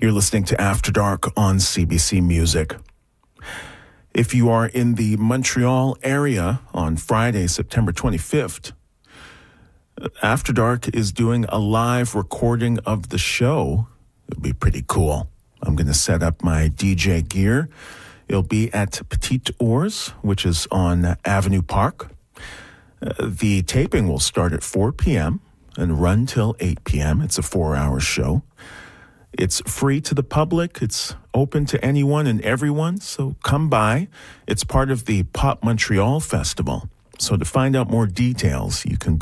You're listening to After Dark on CBC Music. If you are in the Montreal area on Friday, September 25th, After Dark is doing a live recording of the show. It'll be pretty cool. I'm going to set up my DJ gear. It'll be at Petite Ours, which is on Avenue Park. The taping will start at 4 p.m. and run till 8 p.m. It's a 4-hour show. It's free to the public. It's open to anyone and everyone, so come by. It's part of the Pop Montreal Festival. So to find out more details, you can